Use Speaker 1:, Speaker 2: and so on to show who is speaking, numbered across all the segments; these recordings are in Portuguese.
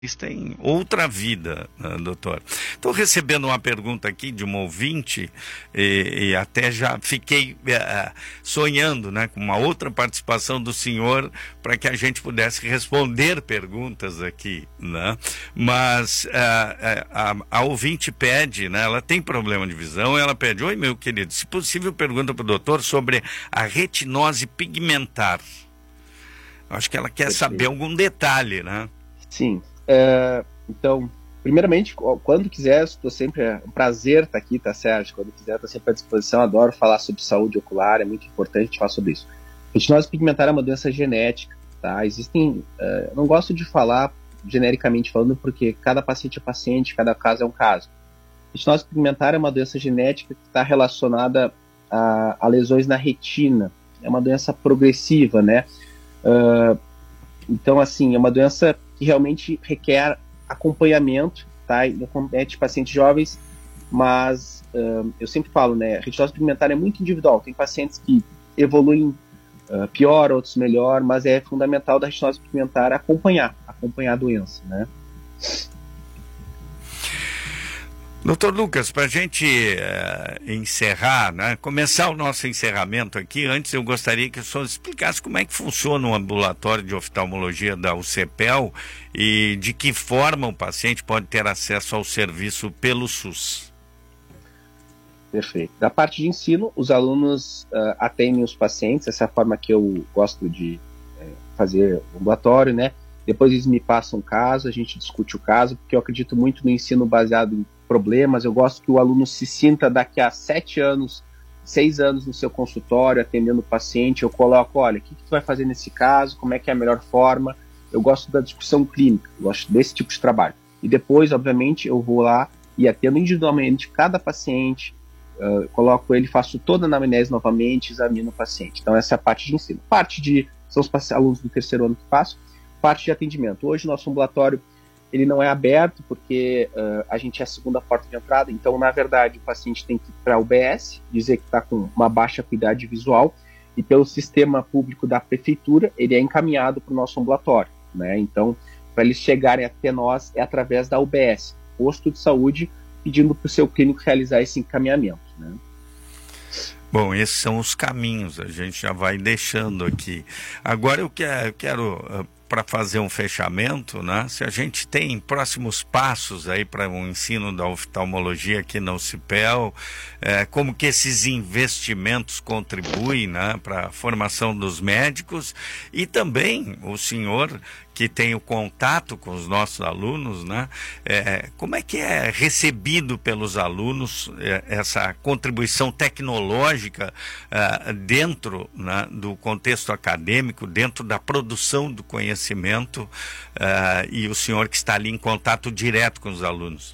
Speaker 1: em outra vida, né, doutor? Estou recebendo uma pergunta aqui de um ouvinte e até já fiquei sonhando, né, com uma outra participação do senhor para que a gente pudesse responder perguntas aqui, né? Mas a ouvinte pede, né, ela tem problema de visão, ela pede: oi, meu querido, se possível, pergunta para o doutor sobre a retinose pigmentar. Acho que ela quer saber algum detalhe, né?
Speaker 2: Sim. Então, primeiramente, quando quiser, estou sempre, é um prazer estar aqui, tá, Sérgio? Quando quiser, estou sempre à disposição. Adoro falar sobre saúde ocular, é muito importante falar sobre isso. Retinose pigmentar é uma doença genética, tá? Existem, não gosto de falar genericamente falando, porque cada paciente é paciente, cada caso é um caso. Retinose pigmentar é uma doença genética que está relacionada a lesões na retina. É uma doença progressiva, né? Então, assim, é uma doença que realmente requer acompanhamento, tá? E acomete pacientes jovens, mas eu sempre falo, né? A retinose pigmentar é muito individual. Tem pacientes que evoluem pior, outros melhor, mas é fundamental da retinose pigmentar acompanhar a doença, né?
Speaker 1: Doutor Lucas, para a gente encerrar, né, começar o nosso encerramento aqui, antes eu gostaria que o senhor explicasse como é que funciona o ambulatório de oftalmologia da UCPEL e de que forma o paciente pode ter acesso ao serviço pelo SUS.
Speaker 2: Perfeito. Da parte de ensino, os alunos atendem os pacientes, essa é a forma que eu gosto de fazer o ambulatório, né? Depois eles me passam um caso, a gente discute o caso, porque eu acredito muito no ensino baseado em problemas. Eu gosto que o aluno se sinta daqui a 7 anos, 6 anos no seu consultório, atendendo o paciente. Eu coloco, olha, o que tu vai fazer nesse caso, como é que é a melhor forma. Eu gosto da discussão clínica, eu gosto desse tipo de trabalho. E depois, obviamente, eu vou lá e atendo individualmente cada paciente, coloco ele, faço toda a anamnese novamente, examino o paciente. Então essa é a parte de ensino. São os alunos do terceiro ano que faço. Parte de atendimento. Hoje nosso ambulatório ele não é aberto porque a gente é a segunda porta de entrada, então na verdade o paciente tem que ir para a UBS, dizer que está com uma baixa acuidade visual, e pelo sistema público da prefeitura ele é encaminhado para o nosso ambulatório, né? Então para eles chegarem até nós é através da UBS, posto de saúde, pedindo para o seu clínico realizar esse encaminhamento, né?
Speaker 1: Bom, esses são os caminhos, a gente já vai deixando aqui. Agora eu quero para fazer um fechamento, né? Se a gente tem próximos passos aí para o ensino da oftalmologia aqui na UCPEL, como que esses investimentos contribuem, né, para a formação dos médicos, e também o senhor que tem o contato com os nossos alunos, né? Como é que é recebido pelos alunos essa contribuição tecnológica dentro, né, do contexto acadêmico, dentro da produção do conhecimento, e o senhor que está ali em contato direto com os alunos?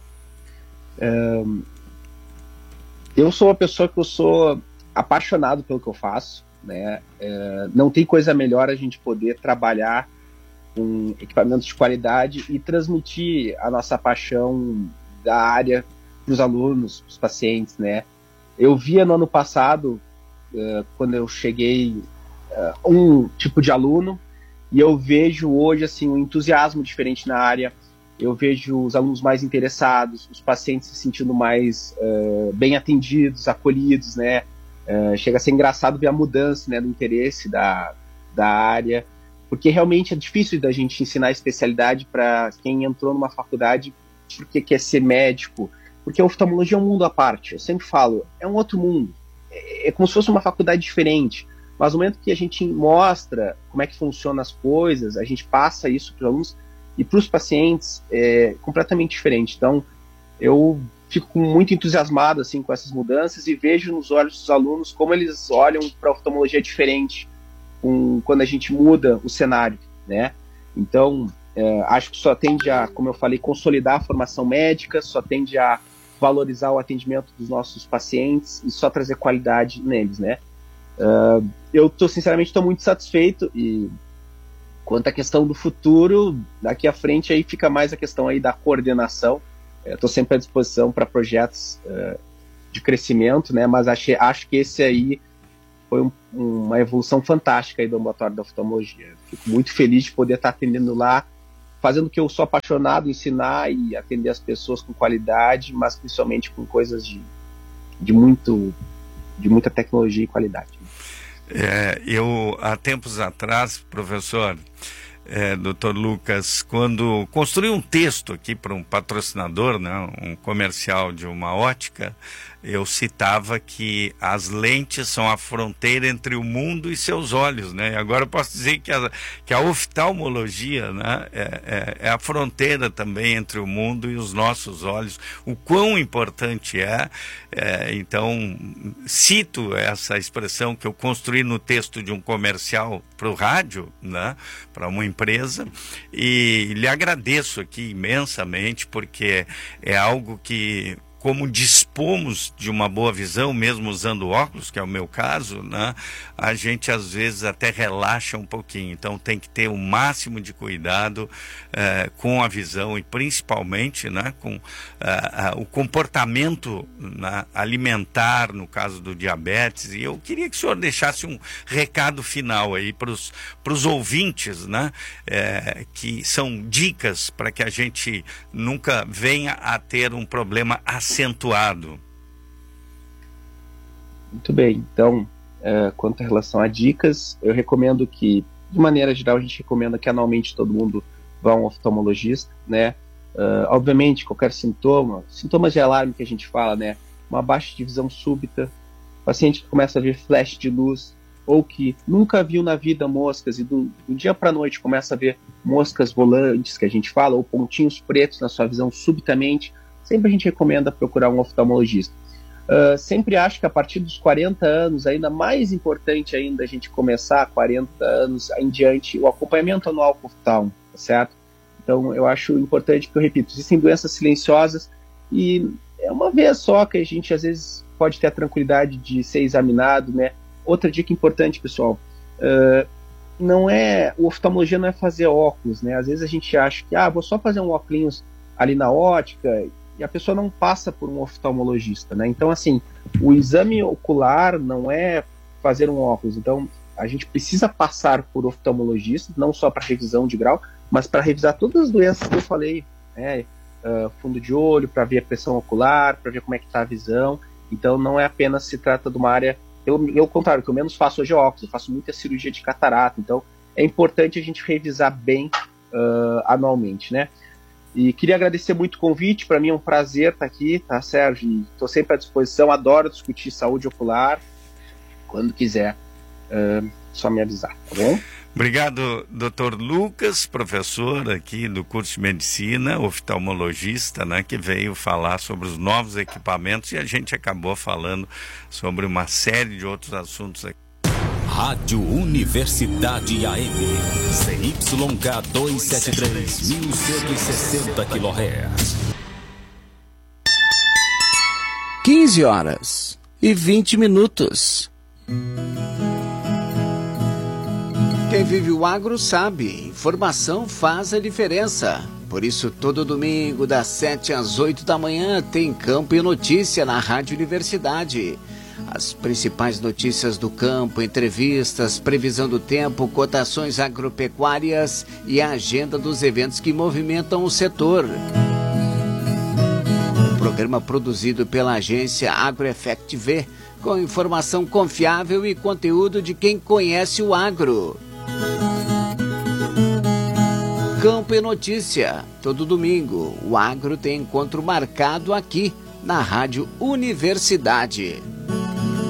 Speaker 2: Eu sou uma pessoa que eu sou apaixonado pelo que eu faço, né? Não tem coisa melhor a gente poder trabalhar com equipamentos de qualidade e transmitir a nossa paixão da área para os alunos, para os pacientes, né? Eu via no ano passado, quando eu cheguei, um tipo de aluno, e eu vejo hoje assim um entusiasmo diferente na área. Eu vejo os alunos mais interessados, os pacientes se sentindo mais bem atendidos, acolhidos, né? Chega a ser engraçado ver a mudança, né, do interesse da área, porque realmente é difícil da gente ensinar especialidade para quem entrou numa faculdade porque quer ser médico, porque a oftalmologia é um mundo à parte. Eu sempre falo, é um outro mundo, é como se fosse uma faculdade diferente, mas no momento que a gente mostra como é que funcionam as coisas, a gente passa isso para os alunos e para os pacientes, é completamente diferente. Então eu fico muito entusiasmado assim, com essas mudanças, e vejo nos olhos dos alunos como eles olham para a oftalmologia diferente quando a gente muda o cenário, né? Então, acho que só tende a, como eu falei, consolidar a formação médica, só tende a valorizar o atendimento dos nossos pacientes e só trazer qualidade neles, né? Eu sinceramente estou muito satisfeito, e quanto à questão do futuro, daqui à frente aí fica mais a questão aí da coordenação. Estou sempre à disposição para projetos de crescimento, né? Mas acho que esse aí foi uma evolução fantástica aí do ambulatório da oftalmologia. Fico muito feliz de poder estar atendendo lá fazendo o que eu sou apaixonado, ensinar e atender as pessoas com qualidade, mas principalmente com coisas de muita tecnologia e qualidade.
Speaker 1: Eu, há tempos atrás, professor, Dr. Lucas, quando construí um texto aqui para um patrocinador, né, um comercial de uma ótica, eu citava que as lentes são a fronteira entre o mundo e seus olhos, né? Agora eu posso dizer que a oftalmologia, né, é a fronteira também entre o mundo e os nossos olhos. O quão importante então, cito essa expressão que eu construí no texto de um comercial para o rádio, né, para uma empresa, e lhe agradeço aqui imensamente, porque é algo que, como dispomos de uma boa visão, mesmo usando óculos, que é o meu caso, né, a gente às vezes até relaxa um pouquinho. Então tem que ter o máximo de cuidado com a visão e principalmente, né, com o comportamento, né, alimentar, no caso do diabetes. E eu queria que o senhor deixasse um recado final aí para os ouvintes, né, que são dicas para que a gente nunca venha a ter um problema acentuado.
Speaker 2: Muito bem, então, quanto à relação a dicas, eu recomendo que, de maneira geral, a gente recomenda que anualmente todo mundo vá a um oftalmologista, né? Obviamente, qualquer sintomas de alarme que a gente fala, né? Uma baixa de visão súbita, paciente que começa a ver flash de luz, ou que nunca viu na vida moscas e do dia para a noite começa a ver moscas volantes, que a gente fala, ou pontinhos pretos na sua visão subitamente, sempre a gente recomenda procurar um oftalmologista. Sempre acho que a partir dos 40 anos, ainda mais importante ainda a gente começar 40 anos em diante, o acompanhamento anual com o oftalmo, tá certo? Então eu acho importante, porque eu repito, existem doenças silenciosas e é uma vez só que a gente às vezes pode ter a tranquilidade de ser examinado, né? Outra dica importante, pessoal, o oftalmologia não é fazer óculos, né? Às vezes a gente acha que, vou só fazer um óculos ali na ótica, e a pessoa não passa por um oftalmologista, né? Então, assim, o exame ocular não é fazer um óculos. Então, a gente precisa passar por oftalmologista, não só para revisão de grau, mas para revisar todas as doenças que eu falei, né? Fundo de olho, para ver a pressão ocular, para ver como é que está a visão. Então, não é apenas se trata de uma área... Eu contrário, o que eu menos faço hoje é óculos, eu faço muita cirurgia de catarata. Então, é importante a gente revisar bem anualmente, né? E queria agradecer muito o convite, para mim é um prazer estar aqui, tá, Sérgio? Estou sempre à disposição, adoro discutir saúde ocular, quando quiser, só me avisar, tá bom?
Speaker 1: Obrigado, Dr. Lucas, professor aqui do curso de Medicina, oftalmologista, né, que veio falar sobre os novos equipamentos e a gente acabou falando sobre uma série de outros assuntos aqui.
Speaker 3: Rádio Universidade AM, CYK 273, 1160 kHz.
Speaker 4: 15h20. Quem vive o agro sabe, informação faz a diferença. Por isso, todo domingo, das 7 às 8 da manhã, tem Campo e Notícia na Rádio Universidade. As principais notícias do campo, entrevistas, previsão do tempo, cotações agropecuárias e a agenda dos eventos que movimentam o setor. Um programa produzido pela agência AgroEffect V, com informação confiável e conteúdo de quem conhece o agro. Campo e Notícia, todo domingo, o agro tem encontro marcado aqui na Rádio Universidade.